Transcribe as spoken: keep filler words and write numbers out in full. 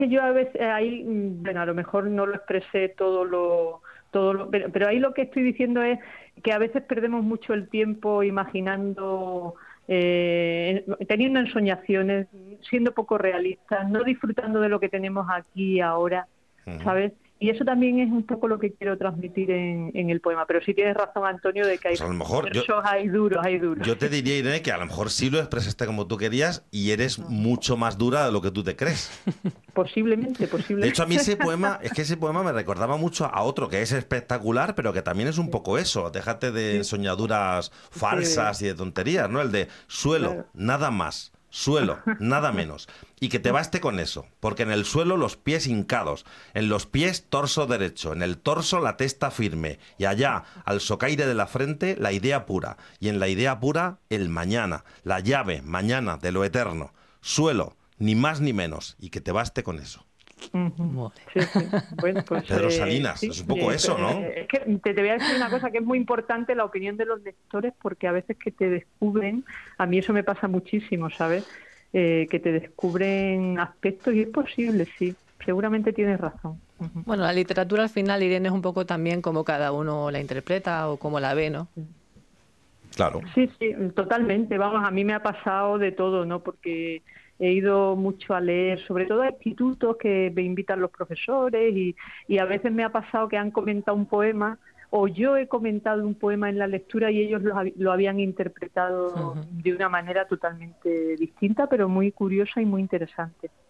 que yo a veces ahí, mm, bueno, a lo mejor no lo expresé todo lo, todo lo, pero, pero ahí lo que estoy diciendo es que a veces perdemos mucho el tiempo imaginando, eh, teniendo ensoñaciones, siendo poco realistas, no disfrutando de lo que tenemos aquí y ahora, Ujú. ¿sabes? Y eso también es un poco lo que quiero transmitir en, en el poema. Pero sí tienes razón, Antonio, de que hay Pues a lo mejor yo, versos, hay duros, hay duros. yo te diría, Irene, que a lo mejor sí lo expresaste como tú querías y eres mucho más dura de lo que tú te crees. Posiblemente, De hecho, a mí posiblemente. ese poema, es que ese poema me recordaba mucho a otro que es espectacular, pero que también es un Sí, poco eso. Déjate de sí, ensoñaduras sí, falsas y de tonterías, ¿no? El de suelo, claro. nada más. Suelo, nada menos. Y que te baste con eso, porque en el suelo los pies hincados, en los pies torso derecho, en el torso la testa firme, y allá, al socaire de la frente, la idea pura, y en la idea pura, el mañana, la llave, mañana, de lo eterno. Suelo, ni más ni menos, y que te baste con eso. Ujú. Vale. Sí, sí. Bueno, pues Pedro eh, Salinas, sí. es un poco Eh, eso, ¿no? eh, es que te, te voy a decir una cosa que es muy importante, la opinión de los lectores, porque a veces que te descubren, a mí eso me pasa muchísimo, ¿sabes? Eh, que te descubren aspectos y es posible, sí. Seguramente tienes razón. Ujú. Bueno, la literatura al final, Irene, es un poco también como cada uno la interpreta o cómo la ve, ¿no? Claro. Sí, sí, totalmente. Vamos, a mí me ha pasado de todo, ¿no? Porque he ido mucho a leer, sobre todo a institutos que me invitan los profesores y, y a veces me ha pasado que han comentado un poema o yo he comentado un poema en la lectura y ellos lo, hab- lo habían interpretado Ujú. de una manera totalmente distinta, pero muy curiosa y muy interesante.